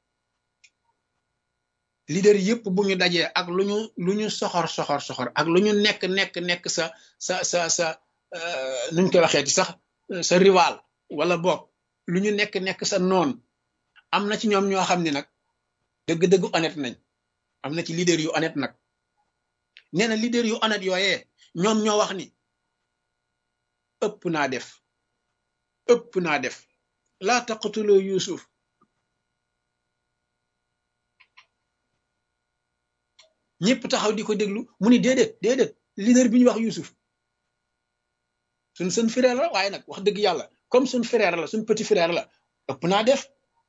leader yëpp bu ñu dajee ak lu ñu lu ñu soxor soxor soxor ak lu ñu nekk nekk nekk sa sa sa sa nuñ koy waxee ci sax sa rival wala bokk lu ñu nekk nekk sa noon am na ci ñoom ñoo xam ne nag dëgg-dëgg honnête nañ am na ci leader yu honnête nag nee na leader yu honnête yooyee ñoom ñoo wax ni ëpp naa def ëpp naa def laa taqtuloo Yusuf ñëpp taxaw di ko déglu mu ni déedéet déedéet leader bi ñu wax Yusuf suñ suñ frère la waaye nag wax dëgg yàlla comme suñ frère la suñ petit frère la ëpp naa def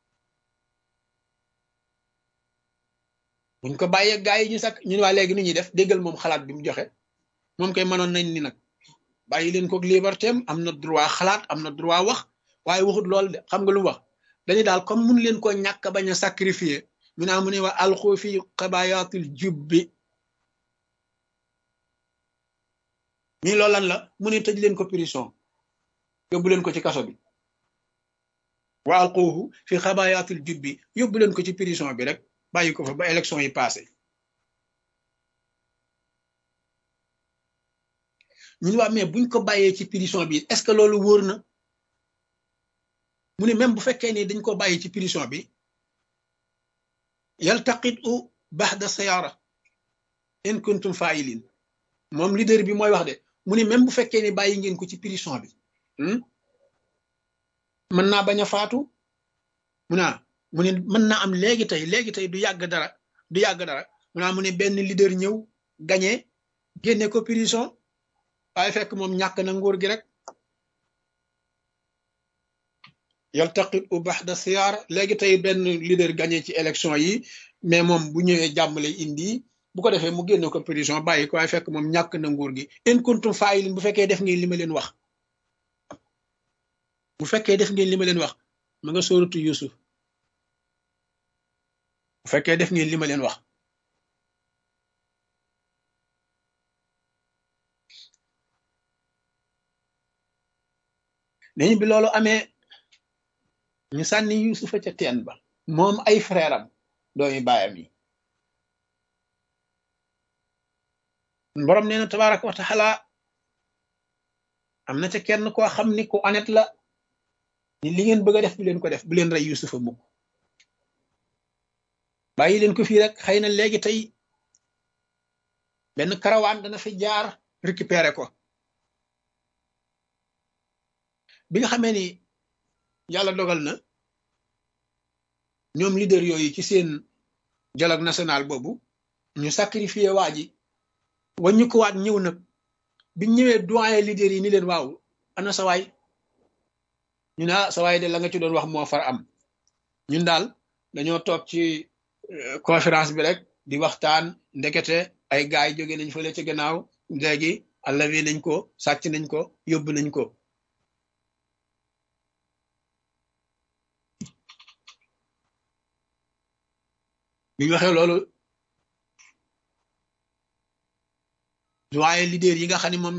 buñ ko bàyyee gaa yi ñu sakk ñun waa léegi nu ñuy def déggal moom xalaat bi mu joxe moom koy mënoon nañ ni nag bàyyi leen ko liberté am na droit xalaat am na droit wax waaye waxut lool de xam nga lu mu wax dañu daal comme mun leen ko ñàkk bañ a sacrifier mu naa mu ne wa alxu fi qabayatil jubbi mii loolu lan la mu ne tëj leen ko prison yóbbu leen ko ci kaso bi wa alquhu fi qabayatil jubbi yóbbu leen ko ci prison bi rek bàyyi ko fa ba élection yi passé ñun waa mais buñ ko bàyyee ci prison bi est-ce que loolu wóor na mu ne même bu fekkee ni dañ ko bàyyi ci prison bi yaltaqit u baxda sayara in kuntum fa'ilin moom leader bi mooy wax de mu ne même bu fekkee ni bàyyi ngeen ko ci prison bi mën naa bañ a faatu mu naa mu ne mën naa am léegi tey léegi tey du yàgg dara du yàgg dara mu naa mu ne benn leader ñëw gañe génne ko prison waaye fekk moom ñàkk na nguur gi rek yaltaqit u baxda siyaara léegi tey benn leader gagné ci élection yi mais moom bu ñëwee jàmm lay indi bu ko defee mu génne ko prison bàyyi ko waaye fekk moom ñàkk na nguur gi in kuntum fa'ilin bu fekkee def ngeen li ma leen wax bu fekkee def ngeen li ma leen wax ma nga sóoratu Yusuf bu fekkee def ngeen li ma leen wax nañu bi loolu amee ñu sànni Yusufa ca teen ba moom ay frère am doomi baayam yi borom nee na tabaraka wa taala am na ca kenn koo xam ni ku honnête la ni li ngeen bëgg a def bu leen ko def bu leen rey Yusufa mukk bàyyi leen ko fii rek xëy na léegi tey benn karawaan dana fi jaar récupérer ko bi nga xamee ni yàlla dogal na ñoom leader yooyu ci seen dialogue national boobu ñu sacrifié waa ji wañu ko waat ñëw nag bi ñëwee doyen leader yi ni leen waaw ana sawaay ñu ne ah sawaay de la nga ci doon wax moo far am ñun daal dañoo toog ci conférence bi rek di waxtaan ndekete ay gaay yi jóge nañ fële ci gannaaw léegi allawe nañ ko sàcc nañ ko yóbbu nañ ko bi ñu waxee loolu waaye leader yi nga xam ne moom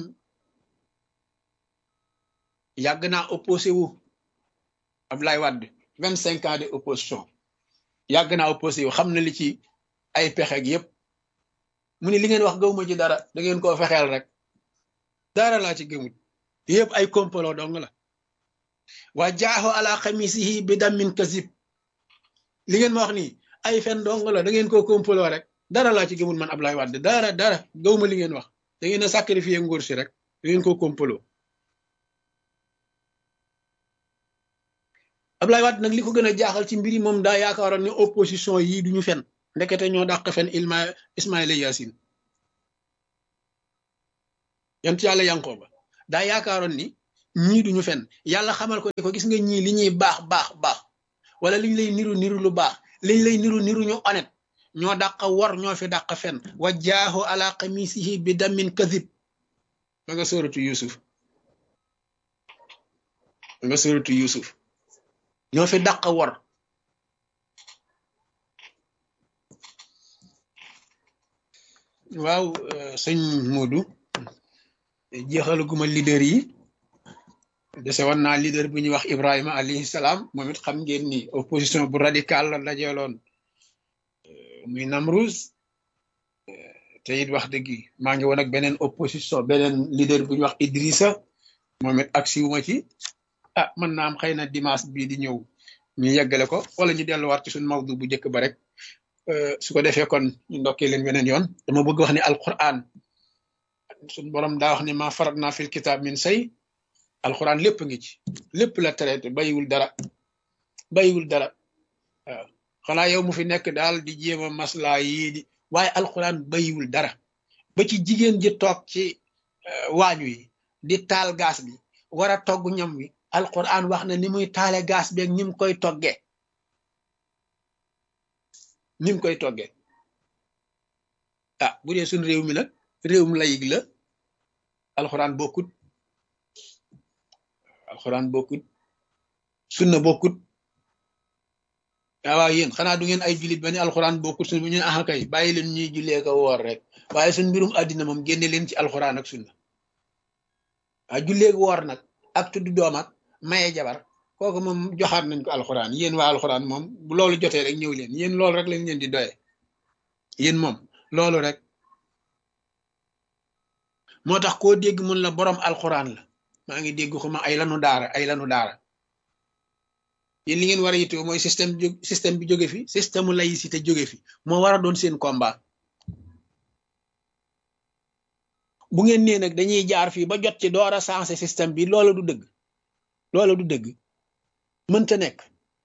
yàgg naa opposé wu Abdoulaye Wade vingt cinq ans de opposition yàgg naa opposé wu xam na li ci ay pexe ak yëpp mu ne li ngeen wax gëwuma ci dara da ngeen koo fexeel rek dara laa ci gëmut yëpp ay complot dong la wa jaahu ala xamisihi bi damin kasib li ngeen ma wax nii ay fen dong la da ngeen koo complot rek dara laa ci gëmul man Abdoulaye Wade dara dara gëwuma li ngeen wax da ngeen a sacrifier nguur si rek da ngeen koo complot Abdoulaye Wade nag li ko gën a jaaxal ci mbiri moom daa yaakaaroon ne opposition yii duñu fen ndekete ñoo dàq fen ilma Ismaïla Yacine yant yàlla Yankooba daa yaakaaroon ni ñii duñu fen yàlla xamal ko ne ko gis nga ñii li ñuy baax baax baax wala liñ lay niru niru lu baax liñ lay niru niru ñu honnête ñoo dàq wor ñoo fi dàq fen wa jaahu ala qamisihi bi damin kadib ba nga sóoratu Yusuf ba nga sóoratu Yusuf ñoo fi dàq wor waaw sëñ Modou jeexalaguma leader yi dese woon naa leader bu ñuy wax Ibrahima alayhi salaam moom it xam ngeen ni opposition bu radical la dajeeloon muy Namrouz te it wax dëgg maa ngi woon ak beneen opposition beneen leader bu ñuy wax Idrissa moom it ak siwuma ci ah mën naa am xëy na dimanche bii di ñëw ñu yeggale ko wala ñu delluwaat ci suñ mawdu bu njëkk ba rek su ko defee kon ñu ndokkee leen weneen yoon dama bëgg wax ni alquran suñ borom daa wax ni ma farat naa fil kitab min say alquran lépp ngi ci lépp la traité bayiwul dara bayiwul dara waaw xanaa yow mu fi nekk daal di jéem a maslaa yii di waaye alquran bayiwul dara ba ci jigéen ji toog ci waañu yi di taal gaas bi war a togg ñam wi alquran wax na ni muy taale gaas beeg ni mu koy toggee ni mu koy toggee ah bu dee suñ réew mi nag réewum layig la alquran bokkut alquran bokkut sunna bokkut waaw yéen xanaa du ngeen ay jullit ba ne alquran bokkut sunna bu ñu ah kay bàyyi leen ñuy jullee ko woor rek waaye suñ mbirum àddina moom génne leen ci alquran ak sunna ah jullee woor nag ak tudd doom ak maye jabar kooku moom joxaat nañ ko alxuraan yéen waa alxuraan moom bu loolu jotee rek ñëw leen yéen loolu rek lañ leen di doye yéen moom loolu rek moo tax koo dégg mun la borom alxuraan la maa ngi dégg xuma ay lanu daara ay lanu daara yéen li ngeen war a yittewoo mooy système système bi jóge fi système u laïcité jóge fi moo war a doon seen combat bu ngeen nee nag dañuy jaar fii ba jot ci door a sensé système bi loolu du dëgg loolu du dëgg mënta nekk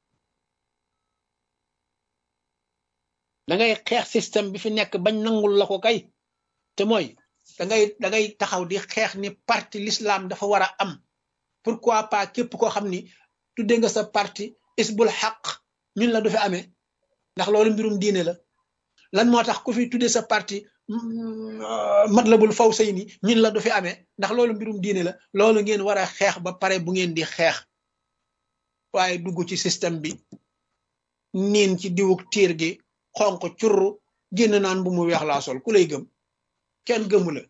da ngay xeex système bi fi nekk bañ nangul la ko kay te mooy da ngay da ngay taxaw di xeex ni parti l'islam dafa war a am pourquoi pas képp koo xam ni tudde nga sa parti isbul xaq ñun la du fi amee ndax loolu mbirum diine la lan moo tax ku fi tudde sa parti matlabul fawsayni ñun la du fi amee ndax loolu mbirum diine la loolu ngeen war a xeex ba pare bu ngeen di xeex waaye dugg ci système bi niin ci diwuk tiir gi xonq curru génn naan bu mu weex laa sol ku lay gëm kenn gëmu la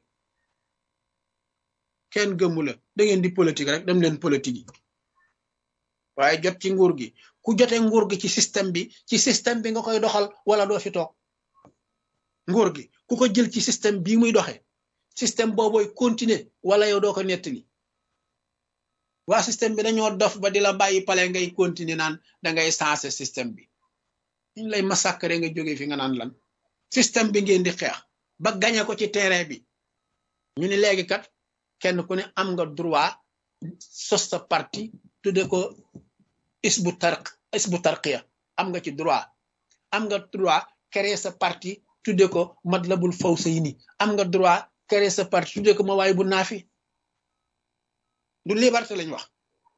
kenn gëmu la da ngeen di politique rek dem leen politique yi waaye jot ci nguur gi ku jote nguur gi ci système bi ci système bi nga koy doxal wala doo fi toog nguur gi ku ko jël ci système bii muy doxe système boobooy continuer wala yow doo ko nettali waa système bi dañoo dof ba di la bàyyi pale ngay continuer naan da ngay sensé système bi ñu lay massacre nga jóge fi nga naan lan système bi ngeen di xeex ba gañe ko ci terrain bi ñu ni léegi kat kenn ku ne am nga droit sos sa parti tudde ko isbu tarq isbu tarqiya am nga ci droit am nga droit créer sa parti tudde ko matlabul fawsayni am nga droit créer sa parti tudde ko ma waay bu naafi du liberté lañ wax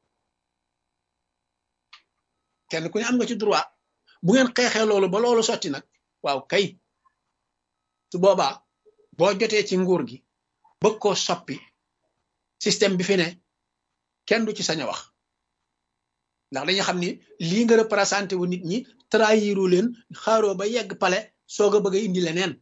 kenn ku ne am nga ci droit bu ngeen xeexee loolu ba loolu sotti nag waaw kay su boobaa boo jotee ci nguur gi bëgg koo soppi système bi fi ne kenn du ci sañ a wax ndax dañu xam ni lii nga représenté wu nit ñi trahiru leen xaaroo ba yegg pale soog a bëgg a indi leneen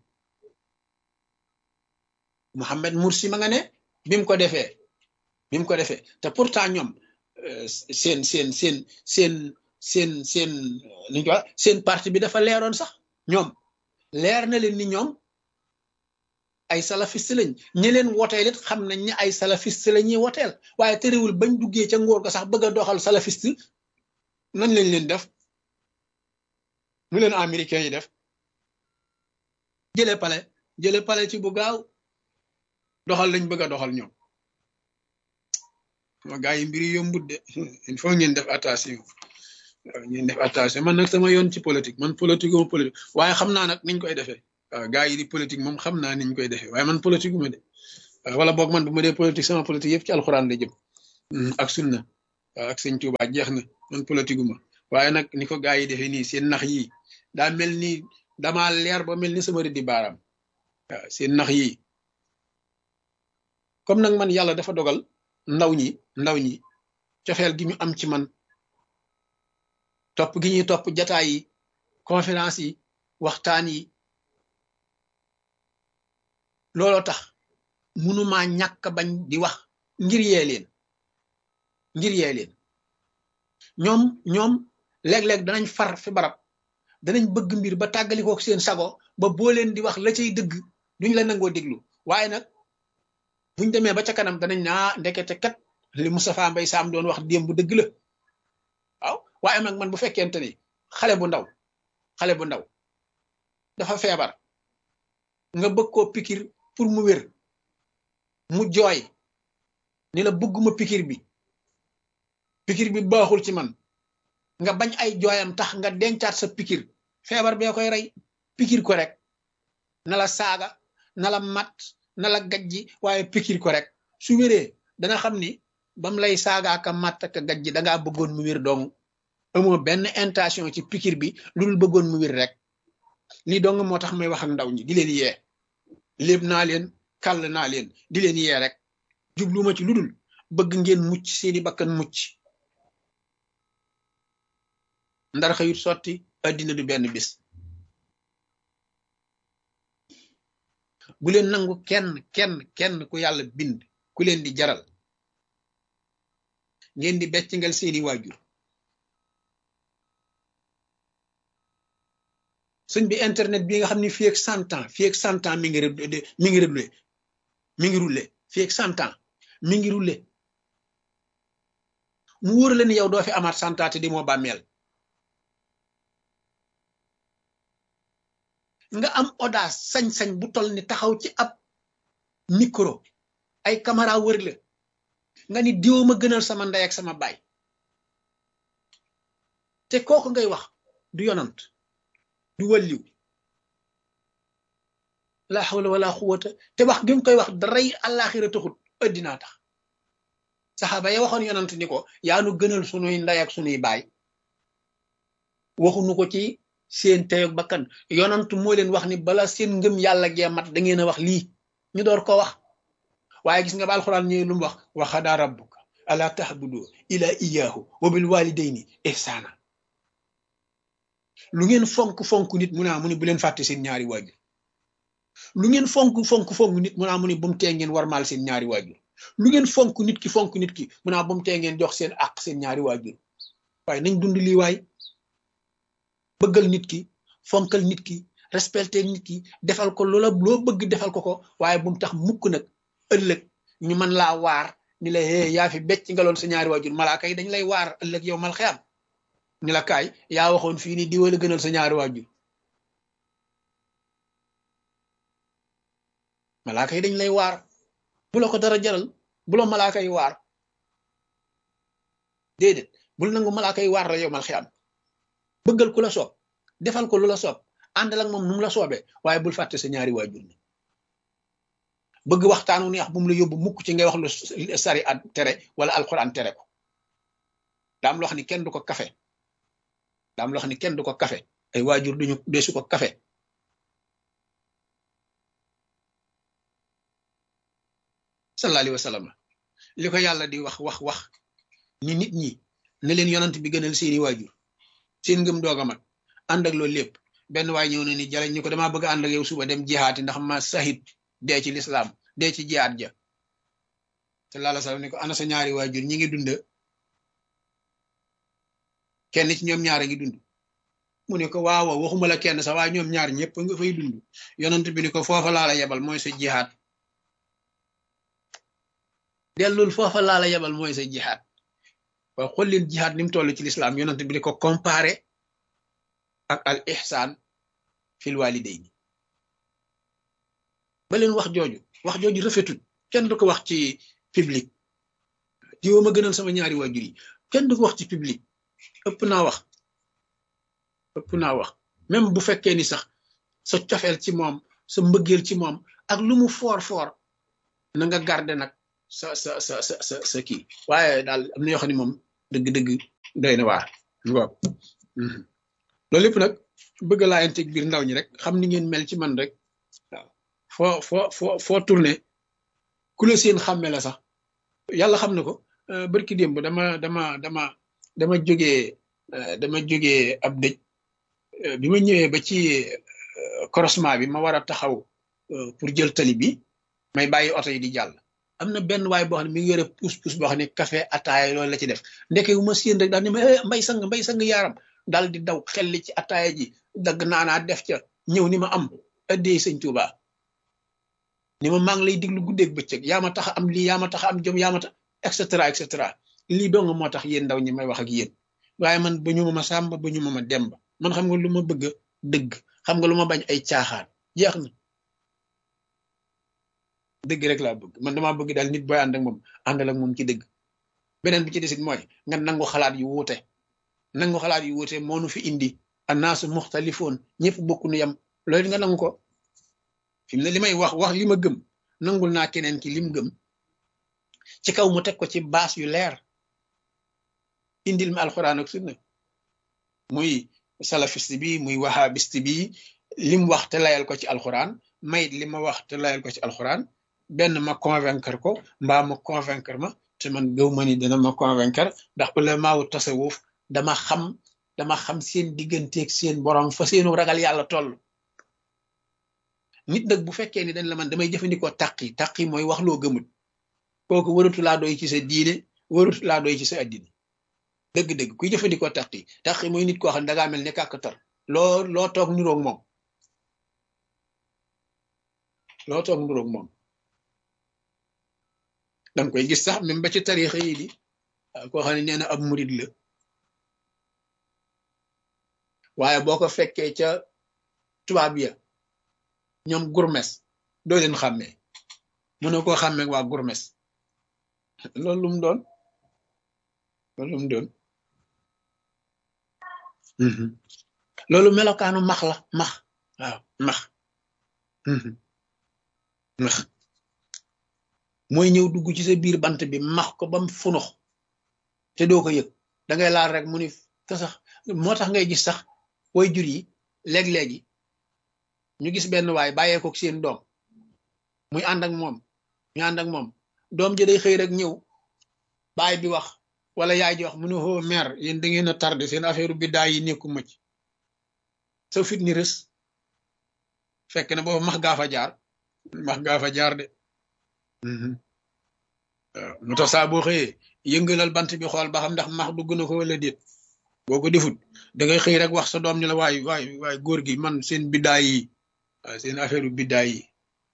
Mohamed Morsi ma nga ne bi mu ko defee bi mu ko defee te pourtant ñoom seen seen seen seen seen seen li ñu ko wax seen parti bi dafa leeroon sax ñoom leer na leen ni ñoom ay salafiste lañ ñi leen woteel it xam nañ ne ay salafiste la ñuy woteel waaye terewul bañ duggee ca ngóor ga sax bëgg a doxal salafiste nañ lañ leen def mu leen américains yi def jële pale jële pale ci bu gaaw doxal lañ bëgg a doxal ñoom ma gaa yi mbiri yombut de il faut ngeen def attention ñu def attention man nag sama yoon ci politique man politique uma politique waaye xam naa nag niñ koy defee waaw gars yi di politique moom xam naa niñ koy defee waaye man politique uma de wala boog man bu ma dee politique sama politique yëpp ci alxuraan la jëm ak sunna ak sëñ Tuubaa jeex na man politique uma waaye nag ni ko gars yi defee nii seen nax yi daa mel ni damaa leer ba mel ni sama rëddi baaraam waaw seen nax yi comme nag man yàlla dafa dogal ndaw ñi ndaw ñi cofeel gi ñu am ci man topp gi ñuy topp jataay yi conférence yi waxtaan yi looloo tax mënumaa ñàkk bañ di wax ngir yee leen ngir yee leen ñoom ñoom léeg-léeg danañ far fi barab danañ bëgg mbir ba tàggalikook seen sago ba boo leen di wax la cay dëgg duñ la nangoo déglu waaye nag buñ demee ba ca kanam danañ naa ndekete kat li Moustapha Mbaye Sam doon wax démb bu dëgg la waaw waaye nag man bu fekkente ni xale bu ndaw xale bu ndaw dafa feebar nga bëgg koo pikir pour mu wér mu jooy ni la bëgguma pikir bi pikir bi baaxul ci man nga bañ ay jooyam tax nga dencaat sa pikir feebar bee koy rey pikir ko rek na la saaga na la mat na la gajji waaye pikir ko rek su wéree dana xam ni bam lay saagaaka mat ak gajji dangaa bëggoon mu wér dong amoo benn intention ci pikir bi lu dul bëggoon mu wér rek lii dong moo tax may wax ak ndaw ñi di leen yee léeb naa leen kàll naa leen di leen yee rek jubluma ci lu dul bëgg ngeen mucc seeni bakkan mucc ndar xëyut sotti addina du benn bis bu leen nangu kenn kenn kenn ku yàlla bind ku leen di jaral ngeen di beccingal seeni waajur sëñ bi internet bi nga xam ni fii ak cent ans fii ak cent ans mi ngi mi ngi roulé mi ngi roulé fii ak cent ans mi ngi roulé mu wóor la ni yow doo fi amaat cent ans te di moo bàmmeel nga am audace sañ-sañ bu toll ni taxaw ci ab micro ay caméra wër la nga ni diw ma gënal sama ndey ak sama baay te kooku ngay wax du yonant du wàlliw la hawla wala quwwata te wax gi nga koy wax daray àllaaxira taxut addinaa tax saxaaba ya waxoon yonant ni ko yaa nu gënal sunuy ndey ak sunuy baay waxuñu ko ci seen teyoog bakkan yonant moo leen wax ni bala seen ngëm yàlla gee mat da ngeen a wax lii ñu door ko wax waaye gis nga ba alxuraan ñëwee lu mu wax wa qadaa rabbuka ala ta'budu ila iyyahu wa bil walidayni ihsana lu ngeen fonk fonk nit mu naa mu ni bu leen fàtte seen ñaari waajur lu ngeen fonk fonk fonk nit mu naa mu ni bu mu tee ngeen warmaal seen ñaari waajur lu ngeen fonk nit ki fonk nit ki mu naa bu mu tee ngeen jox seen àq seen ñaari waajur waaye nañ dund lii waay bëggal nit ki fonkal nit ki respecté nit ki defal ko loola loo bëgg defal ko ko waaye bu mu tax mukk nag ëllëg ñu mën laa waar ni la hee yaa fi becc nga loon sa ñaari waajur malaaka yi dañ lay waar ëllëg yow mal xiyam ni la kaay yaa waxoon fii ni di wala gënal sa ñaari waajur malaaka yi dañ lay waar bu la ko dara jaral bu la malaaka yi waar déedéet bul nangu malaaka yi waar la yow mal xiyam bëggal ku la soob defal ko lu la soob àndal ak moom nu mu la soobee waaye bul fàtte sa ñaari waajur ni bëgg waxtaanu neex bu mu la yóbbu mukk ci ngay wax lu sari at tere wala alquran tere ko daam loo xam ni kenn du ko kafe daam loo xam ni kenn du ko kafe ay waajur duñu deesu ko kafe sallallahu alayhi wa sallam li ko yàlla di wax wax wax ni nit ñi ne leen yonant bi gënal seeni waajur seen ngëm doog a mat ànd ak loolu lépp benn waay ñëw na ni jaleñ ñu ko damaa bëgg ànd ak yow suba dem jihaati ndax ma sahit dee ci lislaam dee ci jihaat ja sallallahu alayhi wa sallam ni ko ana sa ñaari waajur ñi ngi dund kenn ci ñoom ñaar a ngi dund mu ne ko waaw waxuma la kenn sax waaye ñoom ñaar ñëpp nga fay dund yonent bi ni ko foofa laa la yebal mooy sa jihaat dellul foofa laa la yebal mooy sa jihaat waaye xool leen jihaat ni mu toll ci lislaam yonent bi ni ko comparé ak al ihsaan fil walidayni ba leen wax jooju wax jooju rafetul kenn du ko wax ci public diwoo ma gënal sama ñaari waajur yi kenn du ko wax ci public ëpp naa wax ëpp naa wax même bu fekkee ni sax sa cofeel ci moom sa mbëggeel ci moom ak lu mu foor foor na nga garder nag sa sa sa sa sa sa kii waaye daal am na yoo xam ne moom dëgg-dëgg doy na waar ngoog loolu lépp nag bëgg laa yanteeg biir ndaw ñi rek xam ni ngeen mel ci man rek waaw foo foo foo foo tourné ku la seen xàmme la sax yàlla xam na ko barki démb dama dama dama dama jógee dama jógee ab dëj bi ma ñëwee ba ci croisement bi ma war a taxaw pour jël tali bi may bàyyi oto yi di jàll am na benn waay boo xam ne mi ngi yore pousse-pousse boo xam ne café ataaya loolu la ci def ndeke wu ma séen rek daal ni ma mbay sang mbay sang yaaram daal di daw xel li ci ataaya ji dagg naanaa def ca ñëw ni ma am addee sëñ Tuuba ni ma maa ngi lay diglu guddeeg bëccëg yaa ma tax am lii yaa ma tax am jom yaa ma tax et cetera et cetera lii dong moo tax yéen ndaw ñi may wax ak yéen waaye man ba ñu ma ma sàmba ba ñu ma ma demba man xam nga lu ma bëgg dëgg xam nga lu ma bañ ay caaxaan jeex na dëgg rek laa bëgg man damaa bëgg daal nit booy ànd ak moom àndal ak moom ci dëgg beneen bi ci desit mooy nga nangu xalaat yu wuute nangu xalaat yu wuute moo nu fi indi annaasu muxtalifoon ñëpp bokku nu yam loolu nga nangu ko fi mu ne li may wax wax li ma gëm nangul naa keneen ki lim gëm ci kaw mu teg ko ci baas yu leer indil ma alxuraan ak sunna muy salafiste bi muy wahabiste bi lim wax te layal ko ci alxuraan mayit li ma wax te layal ko ci alxuraan benn ma convaincre ko mbaa ma convaincre ma te man gëw ma ni dina ma convaincre ndax ulamaawu tasawuf dama xam dama xam seen digganteeg seen borom fa seenu ragal yàlla toll nit nag bu fekkee ni dañ la man damay jëfandikoo taqi taqi mooy wax loo gëmut kooku waratu laa doy ci sa diine waratu laa doy ci sa addina dëgg-dëgg kuy jëfandikoo taqi taqi mooy nit koo xam ne dangaa mel ne kàkkatar loo loo toog niroog moom loo toog niroog moom danga koy gis sax même ba ci tarixa yi di koo xam ne nee na ab murid la waaye boo ko fekkee ca tubaab ya ñoom gurmes doo leen xàmmee mënoo koo xàmmee waa gurmes loolu lu mu doon loolu lu mu doon loolu melokaanu max la max waaw max max mooy ñëw dugg ci sa biir bant bi max ko bam funux te doo ko yëg da ngay laal rek mu ni te sax moo tax ngay gis sax way jur yi léeg-léegi ñu gis benn waay bàyyeekook seen doom muy ànd ak moom ñu ànd ak moom doom ji day xëy rek ñëw baay bi wax wala yaay ji wax mu ne hoo mère yéen da ngeen a tardé seen affaire bi daay yi nekku mëcc sa fit ni rës fekk na boobu max gaa fa jaar max gaa fa jaar de waaw mu tax saa boo xëyee yëngalal bant bi xool ba xam ndax max dugg na ko wala déet boo ko defut da ngay xëy rek wax sa doom ni la waay waay waay góor gi man seen biddaay yi waaw seen affaire biddaay yi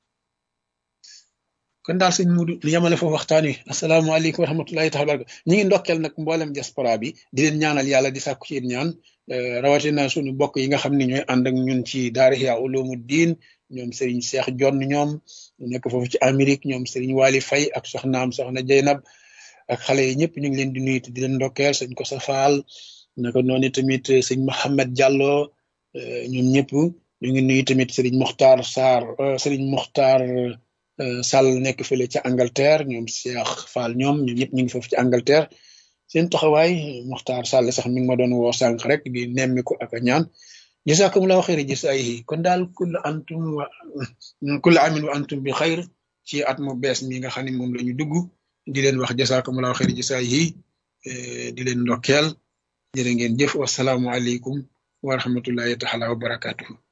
kon daal sëñ Mudu ñu yamale foofu waxtaan wi asalaamaaleykum wa rahmatullahi taala baraka ñi ngi ndokkeel nag mboolem diaspora bi di leen ñaanal yàlla di sàkku ci ñaan rawatina suñu bokk yi nga xam ne ñooy ànd ak ñun ci daara Ihya Ulumuddin ñoom Serigne Cheikh Jonn ñoom nekk foofu ci Amérique ñoom Serigne Wali Faye ak soxnaam soxna Jeynab ak xale yi ñëpp ñu ngi leen di nuyu di leen ndokkeel sëñ Kosa Faal naka noonu tamit sëñ Mohamed Diallo ñoom ñëpp ñu ngi nuyu tamit Serigne Mokhtar Sarr Serigne Mokhtar Sall nekk fële ca Angleterre ñoom Cheikh Fall ñoom ñoom ñëpp ñu ngi foofu ci Angleterre seen taxawaay Mokhtar Sall sax mi ngi ma doon woo sànq rek di nemmi ko ak a ñaan jazakumullahu xayri jazaa'ihi kon daal kullu antum wa kullu amin wa antum bi xayr ci at mu bees mi nga xam ne moom la ñu dugg di leen wax jazakumullahu xayri jazaa'ihi di leen ndokkeel jërë ngeen jëf wasalaamu aleykum wa rahmatullahi taala wa barakatuhu